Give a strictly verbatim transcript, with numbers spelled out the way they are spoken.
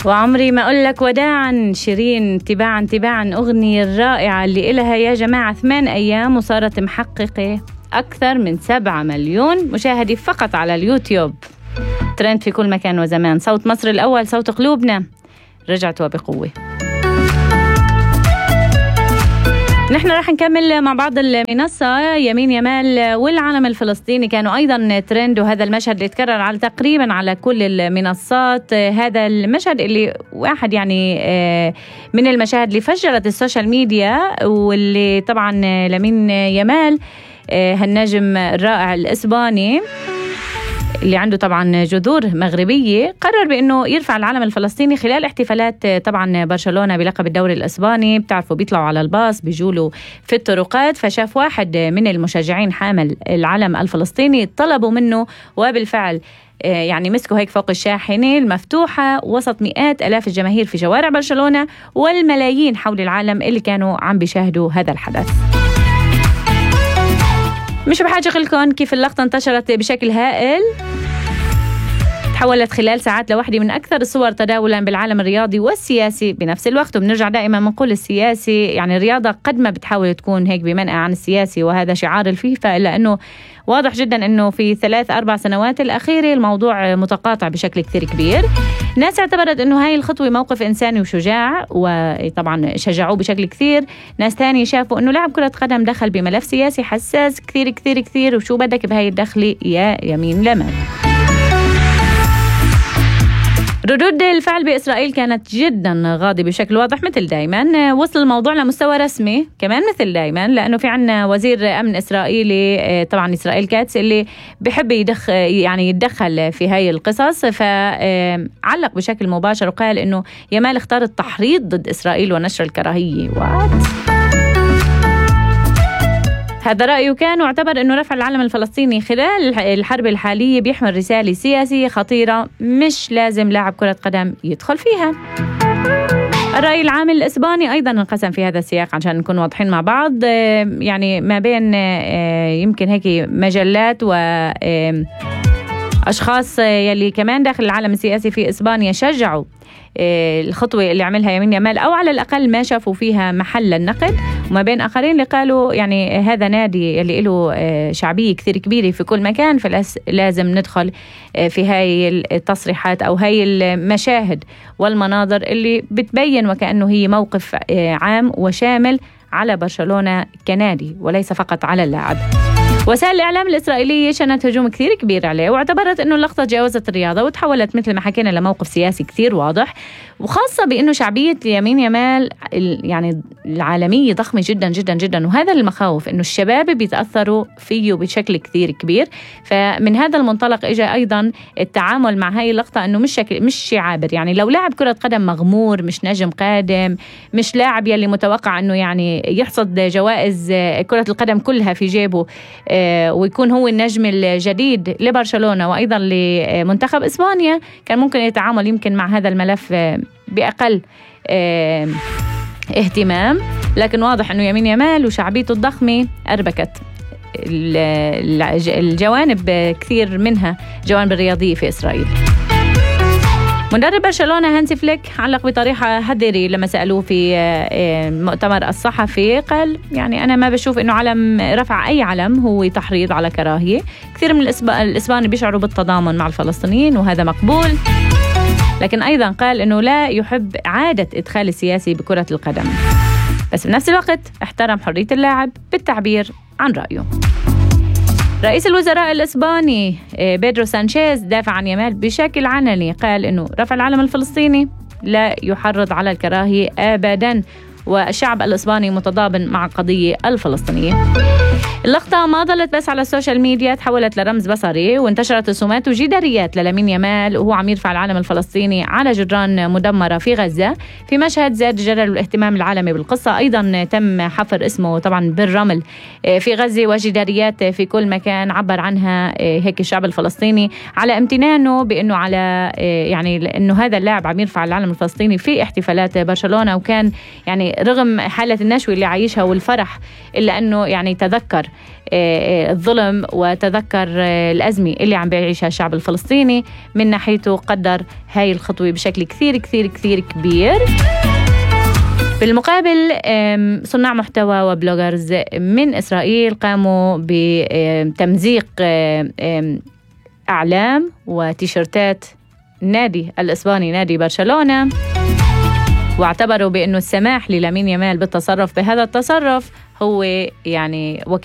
وعمري ما أقول لك وداعا شيرين، تباعا تباعا أغنية الرائعة اللي إلها يا جماعة ثمان أيام وصارت محققة أكثر من سبعة مليون مشاهدة فقط على اليوتيوب. ترند في كل مكان وزمان. صوت مصر الأول، صوت قلوبنا، رجعت وبقوة. نحن راح نكمل مع بعض المنصة. يمين يمال والعلم الفلسطيني كانوا أيضا ترند، وهذا المشهد اللي تكرر على تقريبا على كل المنصات. هذا المشهد اللي واحد يعني من المشاهد اللي فجرت السوشيال ميديا، واللي طبعا يمين يمال هالنجم الرائع الإسباني اللي عنده طبعا جذور مغربية قرر بأنه يرفع العلم الفلسطيني خلال احتفالات طبعا برشلونة بلقب الدوري الإسباني. بتعرفوا بيطلعوا على الباص بيجولوا في الطرقات، فشاف واحد من المشجعين حامل العلم الفلسطيني، طلبوا منه وبالفعل يعني مسكوا هيك فوق الشاحنة المفتوحة وسط مئات ألاف الجماهير في شوارع برشلونة والملايين حول العالم اللي كانوا عم بيشاهدوا هذا الحدث. مش بحاجة أقولكم كيف اللقطة انتشرت بشكل هائل، تحولت خلال ساعات لواحدة من أكثر الصور تداولا بالعالم الرياضي والسياسي بنفس الوقت. وبنرجع دائما بنقول السياسي يعني الرياضة قد ما بتحاول تكون هيك بمنأى عن السياسي، وهذا شعار الفيفا، إلا أنه واضح جدا أنه في ثلاث أربع سنوات الأخيرة الموضوع متقاطع بشكل كثير كبير. ناس اعتبرت أنه هاي الخطوة موقف إنساني وشجاع، وطبعا شجعوه بشكل كثير. ناس تاني شافوا أنه لاعب كرة قدم دخل بملف سياسي حساس كثير كثير كثير، وشو بدك بهاي الدخلة يا يمين يمال. ردود الفعل بإسرائيل كانت جدا غاضبة بشكل واضح مثل دايما. وصل الموضوع لمستوى رسمي كمان مثل دايما، لأنه في عنا وزير أمن إسرائيلي طبعا إسرائيل كاتس اللي بحب يدخل يعني يتدخل في هاي القصص، فعلق بشكل مباشر وقال إنه يمال اختار التحريض ضد إسرائيل ونشر الكراهية. وات هذا رأيه كان، واعتبر أنه رفع العلم الفلسطيني خلال الحرب الحالية بيحمل رسالة سياسية خطيرة مش لازم لاعب كرة قدم يدخل فيها. الرأي العام الإسباني أيضا انقسم في هذا السياق عشان نكون واضحين مع بعض، يعني ما بين يمكن هيك مجلات وأشخاص يلي كمان داخل العالم السياسي في إسبانيا شجعوا الخطوة اللي عملها يمين يمال، أو على الأقل ما شافوا فيها محل النقد، وما بين آخرين اللي قالوا يعني هذا نادي اللي له شعبية كثير كبيرة في كل مكان، فلازم ندخل في هاي التصريحات أو هاي المشاهد والمناظر اللي بتبين وكأنه هي موقف عام وشامل على برشلونة كنادي وليس فقط على اللاعب. وسائل الإعلام الإسرائيلية شنت هجوم كثير كبير عليه، واعتبرت أنه اللقطة تجاوزت الرياضة وتحولت مثل ما حكينا لموقف سياسي كثير واضح، وخاصة بأنه شعبية يمين يمال يعني العالمية ضخمة جدا جدا جدا، وهذا المخاوف أنه الشباب بيتأثروا فيه بشكل كثير كبير. فمن هذا المنطلق إجا أيضا التعامل مع هاي اللقطة أنه مش شكل مش شيء عابر، يعني لو لاعب كرة قدم مغمور مش نجم قادم، مش لاعب يلي متوقع أنه يعني يحصد جوائز كرة القدم كلها في جيبه ويكون هو النجم الجديد لبرشلونة وأيضا لمنتخب إسبانيا، كان ممكن يتعامل يمكن مع هذا الملف بأقل اهتمام. لكن واضح أنه يمين يمال وشعبيته الضخمة أربكت الجوانب كثير منها جوانب الرياضية في إسرائيل. مدرب برشلونة هانسي فليك علق بطريقة حذرة لما سألوه في المؤتمر الصحفي، قال يعني أنا ما بشوف إنه علم رفع أي علم هو تحريض على كراهية. كثير من الإسبان بيشعروا بالتضامن مع الفلسطينيين وهذا مقبول، لكن أيضا قال إنه لا يحب عادة إدخال السياسي بكرة القدم، بس بنفس الوقت احترم حرية اللاعب بالتعبير عن رأيه. رئيس الوزراء الإسباني بيدرو سانشيز دافع عن يمال بشكل علني، قال إنه رفع العلم الفلسطيني لا يحرض على الكراهية أبداً، والشعب الإسباني متضامن مع القضية الفلسطينية. اللقطة ما ظلت بس على السوشيال ميديا، تحولت لرمز بصري وانتشرت رسومات وجداريات للامين يمال وهو عم يرفع العلم الفلسطيني على جدران مدمرة في غزة، في مشهد زاد جدل الاهتمام العالمي بالقصة. أيضا تم حفر اسمه طبعا بالرمل في غزة، وجداريات في كل مكان عبر عنها هيك الشعب الفلسطيني على امتنانه بأنه على يعني أنه هذا اللاعب عم يرفع العلم الفلسطيني في احتفالات برشلونة، وكان يعني يعني رغم حالة النشوة اللي عايشها والفرح، إلا أنه يعني تذكر الظلم وتذكر الأزمة اللي عم بيعيشها الشعب الفلسطيني. من ناحيته قدر هاي الخطوة بشكل كثير كثير كثير كبير. بالمقابل صناع محتوى وبلوجرز من إسرائيل قاموا بتمزيق أعلام وتيشيرتات النادي الإسباني نادي برشلونة، واعتبروا بأنه السماح للامين يامال بالتصرف بهذا التصرف هو يعني